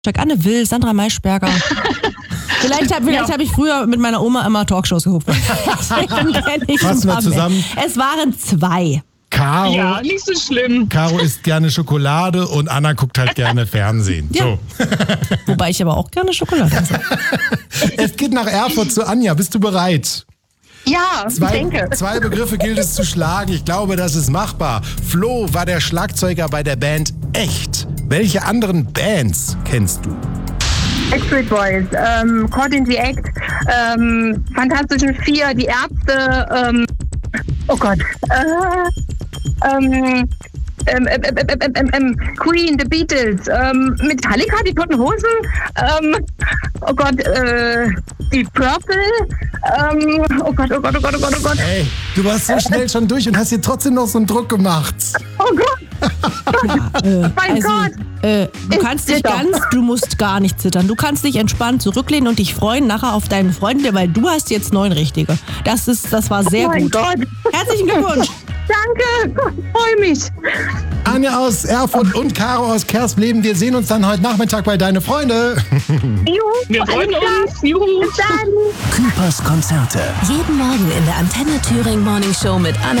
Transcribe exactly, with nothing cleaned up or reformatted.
Anne Will, Sandra Maischberger. Vielleicht habe Ja. hab ich früher mit meiner Oma immer Talkshows geguckt. Deswegen kenn ich Fassen ein wir paar zusammen. mehr. Es waren zwei. Caro, Ja, nicht so schlimm. Caro isst gerne Schokolade und Anna guckt halt gerne Fernsehen. Ja. So. Wobei ich aber auch gerne Schokolade esse. Es geht nach Erfurt zu Anja. Bist du bereit? Ja, ich Zwei, denke. zwei Begriffe gilt es zu schlagen. Ich glaube, das ist machbar. Flo war der Schlagzeuger bei der Band Echt. Welche anderen Bands kennst du? Backstreet Boys, ähm, Caught in the Act, ähm, Fantastischen Vier, die Ärzte, ähm, oh Gott, äh, ähm, ähm, ähm, ähm, ähm, ähm, ähm, Queen, The Beatles, ähm, Metallica, die Toten Hosen, ähm, oh Gott, äh, die Purple, ähm, oh Gott, oh Gott, oh Gott, oh Gott, oh Gott, Hey, du warst so schnell schon durch und hast hier trotzdem noch so einen Druck gemacht. oh Gott, Äh, mein also, Gott. äh, du Ich kannst dich zitter. ganz, du musst gar nicht zittern. Du kannst dich entspannt zurücklehnen und dich freuen nachher auf deinen Freund, weil du hast jetzt neun Richtige. Das ist, das war sehr oh mein gut. Gott. Herzlichen Glückwunsch. Danke, Gott, freue mich. Anja aus Erfurt und Caro aus Kersbleben. Wir sehen uns dann heute Nachmittag bei Deine Freunde. Juhu, Wir freuen alles klar. uns. Juhu. Bis dann. Küpers Konzerte. Jeden Morgen in der Antenne Thüringen Morning Show mit Anna